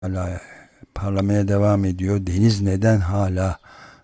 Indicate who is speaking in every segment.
Speaker 1: hala parlamaya devam ediyor. Deniz neden hala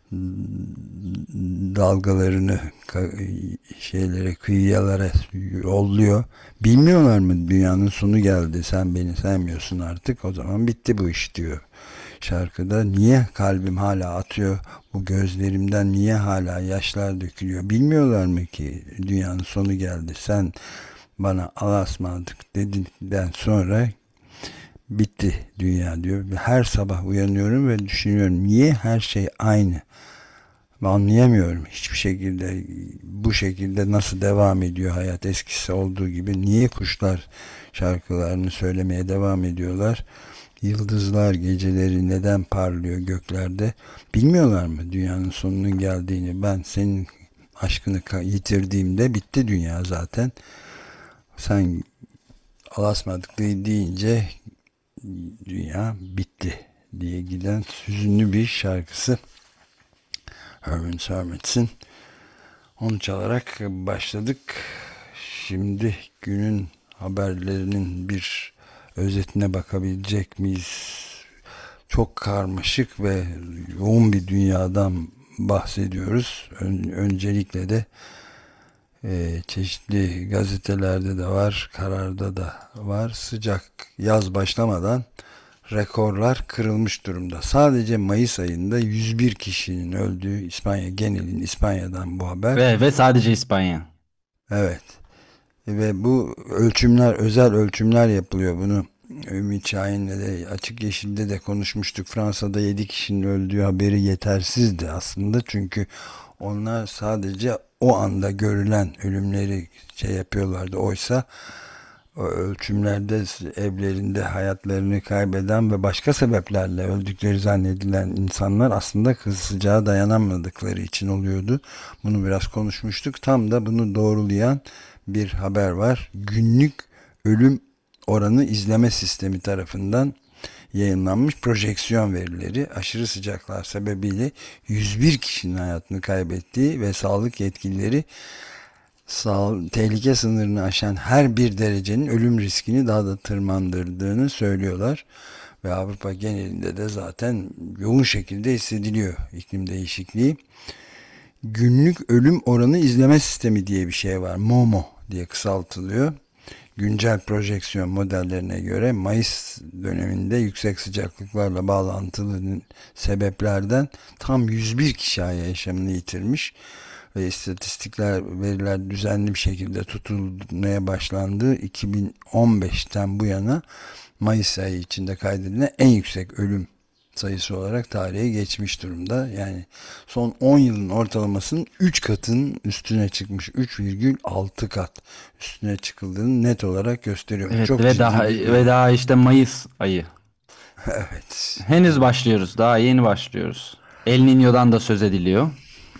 Speaker 1: dalgalarını kıyıyalara yolluyor? Bilmiyorlar mı dünyanın sonu geldi, sen beni sevmiyorsun artık, o zaman bitti bu iş diyor şarkıda. Niye kalbim hala atıyor, bu gözlerimden niye hala yaşlar dökülüyor? Bilmiyorlar mı ki dünyanın sonu geldi, sen bana Allah'a ısmarladık dedikten sonra bitti dünya diyor. Her sabah uyanıyorum ve düşünüyorum, niye her şey aynı? Anlayamıyorum hiçbir şekilde, bu şekilde nasıl devam ediyor hayat eskisi olduğu gibi? Niye kuşlar şarkılarını söylemeye devam ediyorlar? Yıldızlar geceleri neden parlıyor göklerde? Bilmiyorlar mı dünyanın sonunun geldiğini? Ben senin aşkını yitirdiğimde bitti dünya zaten. Sen alasmadık deyince dünya bitti diye giden hüzünlü bir şarkısı Herman Hermits'in. Onu çalarak başladık. Şimdi günün haberlerinin bir özetine bakabilecek miyiz? Çok karmaşık ve yoğun bir dünyadan bahsediyoruz. Öncelikle de çeşitli gazetelerde de var, kararda da var. Sıcak yaz başlamadan rekorlar kırılmış durumda. Sadece Mayıs ayında 101 kişinin öldüğü, İspanya genelin, İspanya'dan bu haber.
Speaker 2: Ve sadece İspanya.
Speaker 1: Evet. Ve bu ölçümler, özel ölçümler yapılıyor. Bunu Ümit Şahin'le de Açık Yeşil'de de konuşmuştuk. Fransa'da 7 kişinin öldüğü haberi yetersizdi aslında. Çünkü onlar sadece o anda görülen ölümleri yapıyorlardı. Oysa o ölçümlerde evlerinde hayatlarını kaybeden ve başka sebeplerle öldükleri zannedilen insanlar aslında sıcağa dayanamadıkları için oluyordu. Bunu biraz konuşmuştuk. Tam da bunu doğrulayan bir haber var. Günlük ölüm oranı izleme sistemi tarafından yayınlanmış projeksiyon verileri, aşırı sıcaklar sebebiyle 101 kişinin hayatını kaybettiği ve sağlık yetkilileri tehlike sınırını aşan her bir derecenin ölüm riskini daha da tırmandırdığını söylüyorlar. Ve Avrupa genelinde de zaten yoğun şekilde hissediliyor iklim değişikliği. Günlük ölüm oranı izleme sistemi diye bir şey var. MOMO diye kısaltılıyor. Güncel projeksiyon modellerine göre Mayıs döneminde yüksek sıcaklıklarla bağlantılı sebeplerden tam 101 kişi yaşamını yitirmiş ve istatistikler, veriler düzenli bir şekilde tutulmaya başlandığı 2015'ten bu yana Mayıs ayı içinde kaydedilen en yüksek ölüm sayısı olarak tarihe geçmiş durumda. Yani son 10 yılın ortalamasının 3 katının üstüne çıkmış. 3,6 kat üstüne çıkıldığını net olarak gösteriyor.
Speaker 2: Evet
Speaker 1: Çok
Speaker 2: ve daha
Speaker 1: ciddi bir
Speaker 2: ve
Speaker 1: durum.
Speaker 2: daha işte Mayıs ayı.
Speaker 1: Evet.
Speaker 2: Henüz başlıyoruz. Daha yeni başlıyoruz. El Niño'dan da söz ediliyor.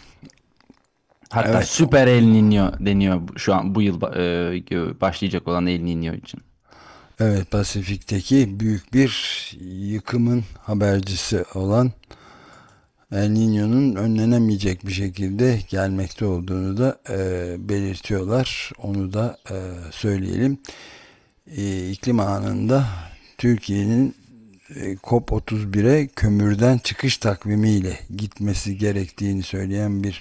Speaker 2: Hatta
Speaker 1: Evet.
Speaker 2: Süper El Niño deniyor şu an bu yıl başlayacak olan El Niño için.
Speaker 1: Evet, Pasifik'teki büyük bir yıkımın habercisi olan El Niño'nun önlenemeyecek bir şekilde gelmekte olduğunu da belirtiyorlar. Onu da söyleyelim. İklim anında Türkiye'nin COP31'e kömürden çıkış takvimiyle gitmesi gerektiğini söyleyen bir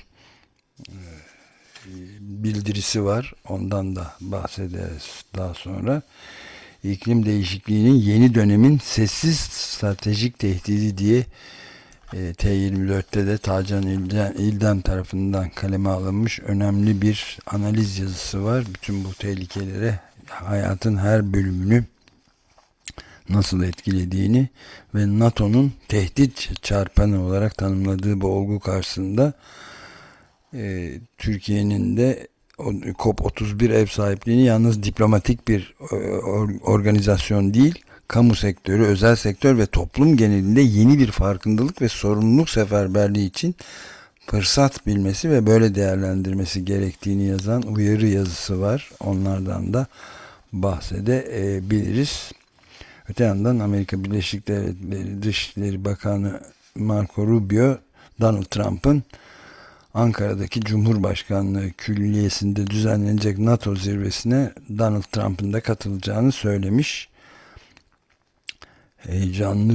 Speaker 1: bildirisi var. Ondan da bahsederiz daha sonra. İklim değişikliğinin yeni dönemin sessiz stratejik tehdidi diye T24'te de Tacan İldem tarafından kaleme alınmış önemli bir analiz yazısı var. Bütün bu tehlikelere, hayatın her bölümünü nasıl etkilediğini ve NATO'nun tehdit çarpanı olarak tanımladığı bu olgu karşısında Türkiye'nin de COP31 ev sahipliğini yalnız diplomatik bir organizasyon değil, kamu sektörü, özel sektör ve toplum genelinde yeni bir farkındalık ve sorumluluk seferberliği için fırsat bilmesi ve böyle değerlendirmesi gerektiğini yazan uyarı yazısı var. Onlardan da bahsedebiliriz. Öte yandan Amerika Birleşik Devletleri Dışişleri Bakanı Marco Rubio, Donald Trump'ın Ankara'daki Cumhurbaşkanlığı Külliyesi'nde düzenlenecek NATO zirvesine Donald Trump'ın da katılacağını söylemiş. Heyecanlı